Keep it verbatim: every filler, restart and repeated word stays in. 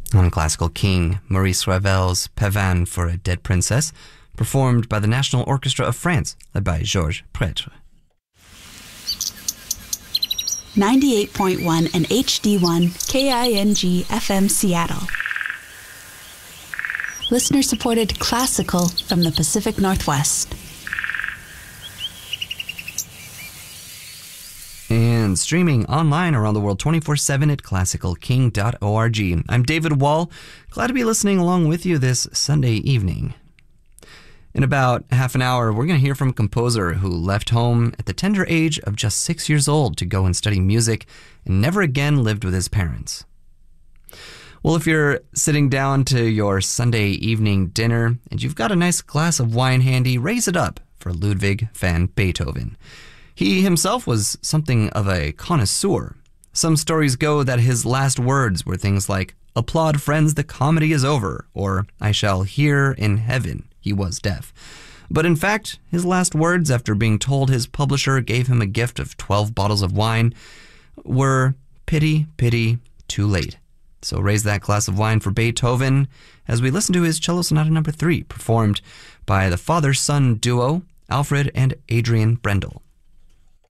On Classical King, Maurice Ravel's Pavane for a Dead Princess, performed by the National Orchestra of France, led by Georges Prêtre. ninety-eight point one and H D one K I N G F M Seattle. Listener-supported classical from the Pacific Northwest. And streaming online around the world twenty-four seven at classical king dot org. I'm David Wall. Glad to be listening along with you this Sunday evening. In about half an hour, we're going to hear from a composer who left home at the tender age of just six years old to go and study music and never again lived with his parents. Well, if you're sitting down to your Sunday evening dinner and you've got a nice glass of wine handy, raise it up for Ludwig van Beethoven. He himself was something of a connoisseur. Some stories go that his last words were things like, "Applaud, friends, the comedy is over," or "I shall hear in heaven he was deaf." But in fact, his last words after being told his publisher gave him a gift of twelve bottles of wine were, "Pity, pity, too late." So raise that glass of wine for Beethoven as we listen to his Cello Sonata number three, performed by the father-son duo, Alfred and Adrian Brendel.